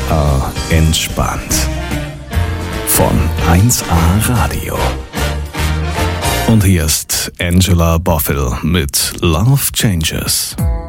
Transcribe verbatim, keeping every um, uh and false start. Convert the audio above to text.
A entspannt. Von eins A Radio. Und hier ist Angela Bofill mit Love Changes.